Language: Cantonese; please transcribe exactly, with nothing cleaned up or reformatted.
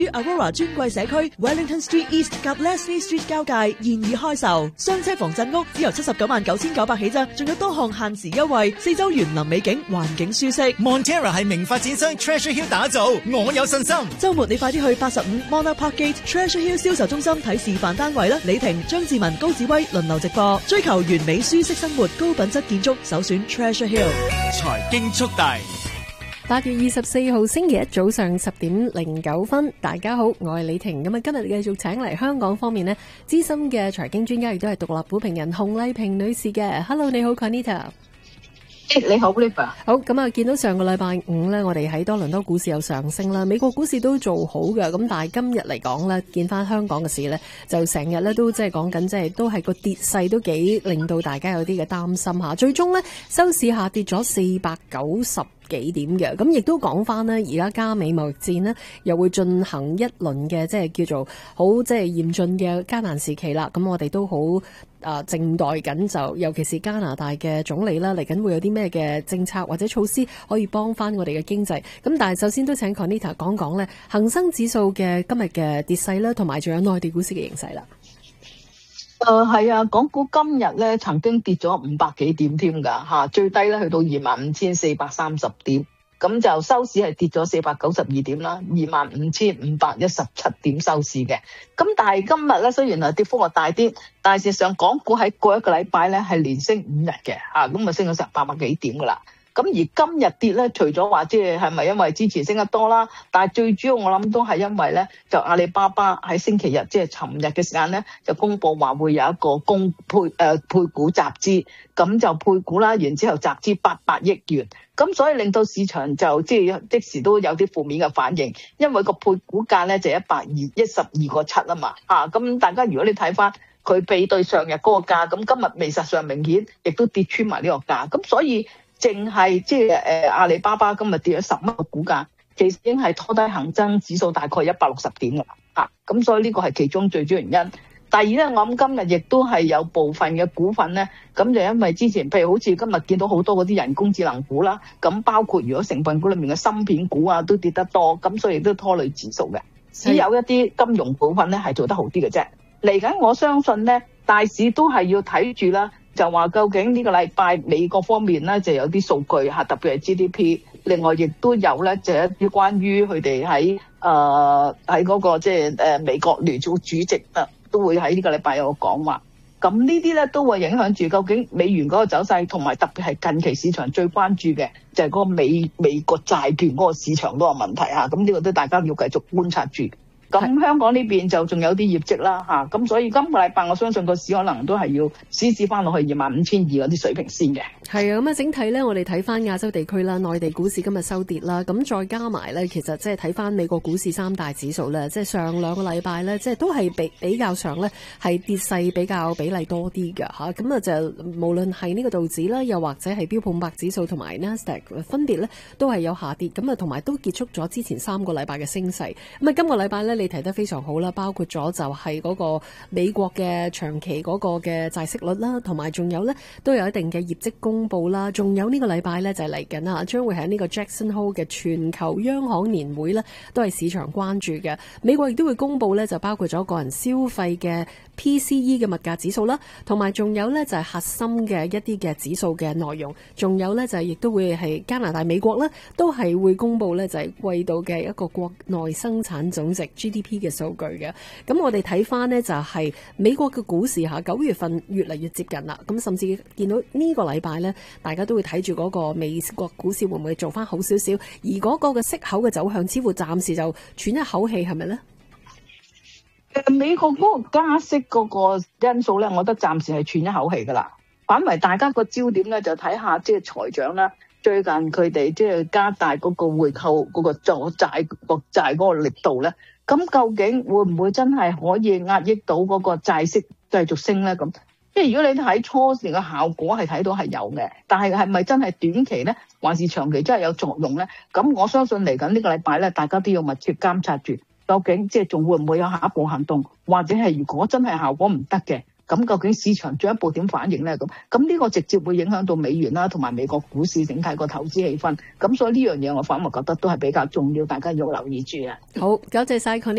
於 Aurora 專櫃社區 Wellington Street East 及 Leslie Street 交界現已開售，雙車防震屋只由七十九萬九千九百起咋，仲有多項限時優惠，四周園林美景，環境舒適。 Montera 係名發展商 Treasure Hill 打造，我有信心。 週末你快啲去八十五 Monarch Park Gate Treasure Hill 銷售中心睇示範單位啦！李婷、張志文、高志威輪流直播，追求完美舒適生活，高品質建築，首選 Treasure Hill。 財經速遞。 八月二十四號星期一早上十點零九分，大家好，我係李婷。咁啊，今日繼續請嚟香港方面呢資深嘅財經專家，亦都係獨立股評人洪麗萍女士嘅。Hello， 你好 ，Conita。 你好 Oliver。 好，咁啊，見到上個禮拜五呢，我哋喺多倫多股市有上升啦，美國股市都做好嘅。咁但係今日嚟講呢，見翻香港嘅市呢，就成日呢都即係講緊，即係都係個跌勢都幾令到大家有啲嘅擔心吓。最終呢，收市下跌咗四百九十幾點嘅，咁亦都講翻呢，而家加美貿易戰呢，又會進行一輪嘅即係叫做好即係嚴峻嘅艱難時期啦。咁我哋都好啊靜待緊，就尤其是加拿大嘅總理啦，嚟緊會有啲咩嘅政策或者措施可以幫翻我哋嘅經濟。咁但係首先都請 Conita 講講呢恒生指數嘅今日嘅跌勢啦，同埋仲有內地股市嘅形勢啦。 誒係啊，港股今日咧曾經跌咗五百幾點添㗎嚇，最低咧去到二萬五千四百三十點，咁就收市係跌咗四百九十二點啦，二萬五千五百一十七點收市嘅。咁但係今日咧雖然係跌幅係大啲，但係事實上港股喺過一個禮拜咧係連升五日嘅嚇，咁啊升咗成八百幾點㗎啦。咁而今日跌咧，除咗話即係係咪因為之前升得多啦，但係最主要我諗都係因為咧，就阿里巴巴喺星期日即係尋日嘅時間咧，就公佈話會有一個公配誒、呃、配股集資，咁就配股啦，然之後集資八百億元，咁所以令到市場就即係即時都有啲負面嘅反應，因為個配股價咧就一百二一十二個七啊嘛嚇，咁大家如果你睇翻佢比對上日嗰個價，咁今日未實上明顯亦都跌穿埋呢個價，咁所以。淨係即係誒阿里巴巴今日跌咗十蚊嘅股價，其實已經係拖低恒生指數大概一百六十點㗎啦嚇，咁所以呢個係其中最主要原因。第二咧，我諗今日亦都係有部分嘅股份咧，咁就因為之前譬如好似今日見到好多嗰啲人工智能股啦，咁包括如果成分股裏面嘅芯片股啊都跌得多，咁所以亦都拖累指數嘅。只有一啲金融股份咧係做得好啲嘅啫。嚟緊我相信咧，大市都係要睇住啦。就話究竟呢個禮拜美國方面咧就有啲數據嚇，特別係 G D P， 另外亦都有咧就一啲關於佢哋喺誒喺嗰個即係誒美國聯儲主席啊都會喺呢個禮拜有個講話，咁呢啲咧都會影響住究竟美元嗰個走勢，同埋特別係近期市場最關注嘅就係嗰個美美國債券嗰個市場嗰個問題嚇，咁呢個都大家要繼續觀察住。咁香港呢邊就仲有啲業績啦嚇，咁所以今個禮拜我相信個市可能都係要試試翻落去二萬五千二嗰啲水平先嘅。 係啊，咁啊整體咧，我哋睇翻亞洲地區啦，內地股市今日收跌啦，咁再加埋咧，其實即係睇翻美國股市三大指數咧，即係上兩個禮拜咧，即係都係比比較上咧係跌勢比較比例多啲嘅嚇，咁啊就無論係呢個道指啦，又或者係標普五百指數同埋 Nasdaq 分別咧都係有下跌，咁啊同埋都結束咗之前三個禮拜嘅升勢。咁啊今個禮拜咧，你提得非常好啦，包括咗就係嗰個美國嘅長期嗰個嘅債息率啦，同埋仲有咧都有一定嘅業績公布啦，仲有呢個禮拜咧就係嚟緊啊，將會喺呢個 Jackson Hole 嘅全球央行年會咧，都係市場關注嘅。美國亦都會公布咧，就包括咗個人消費嘅 P C E 嘅物價指數啦，同埋仲有咧就係核心嘅一啲嘅指數嘅內容，仲有咧就係亦都會係加拿大、美國咧都係會公布咧就係季度嘅一個國內生產總值 G D P 嘅數據嘅。咁我哋睇翻呢，就係美國嘅股市嚇九月份越嚟越接近啦，咁甚至見到呢個禮拜呢，大家都會睇住嗰個美國股市會唔會做翻好少少，而嗰個嘅息口嘅走向似乎暫時就喘一口氣，係咪呢？ 美國嗰個加息嗰個因素咧，我覺得暫時係喘一口氣噶啦。反為大家個焦點咧，就睇下即係財長啦，最近佢哋即係加大嗰個回購嗰個助債國債嗰個力度咧，咁究竟會唔會真係可以壓抑到嗰個債息繼續升咧？咁即係如果你睇初時嘅效果係睇到係有嘅，但係係咪真係短期咧，還是長期真係有作用咧？咁我相信嚟緊呢個禮拜咧，大家都要密切監察住。究竟即係仲會唔會有下一步行動，或者係如果真係效果唔得嘅， 咁究竟市場進一步點反應咧？咁咁呢個直接會影響到美元啦，同埋美國股市整體個投資氣氛。咁所以呢樣嘢我反而覺得都係比較重要，大家要留意住啊。 好，多謝晒。